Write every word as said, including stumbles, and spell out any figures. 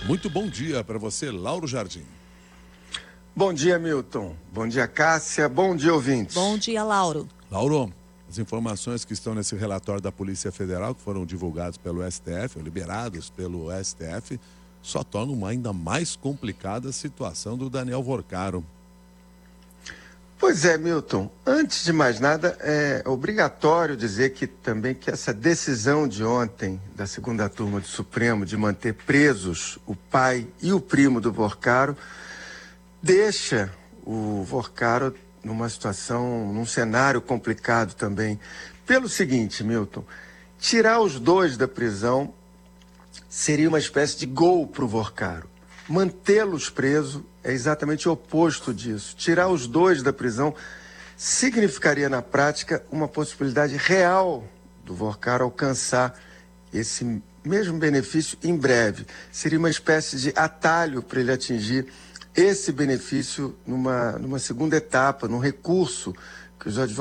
Muito bom dia para você, Lauro Jardim. Bom dia, Milton. Bom dia, Cássia. Bom dia, ouvintes. Bom dia, Lauro. Lauro, as informações que estão nesse relatório da Polícia Federal, que foram divulgados pelo S T F, ou liberados pelo S T F, só tornam uma ainda mais complicada a situação do Daniel Vorcaro. Pois é, Milton. Antes de mais nada, é obrigatório dizer que também que essa decisão de ontem da segunda turma do Supremo de manter presos o pai e o primo do Vorcaro deixa o Vorcaro numa situação, num cenário complicado também. Pelo seguinte, Milton, tirar os dois da prisão seria uma espécie de gol para o Vorcaro. Mantê-los presos é exatamente o oposto disso. Tirar os dois da prisão significaria, na prática, uma possibilidade real do Vorcaro alcançar esse mesmo benefício em breve. Seria uma espécie de atalho para ele atingir esse benefício numa, numa segunda etapa, num recurso que os advogados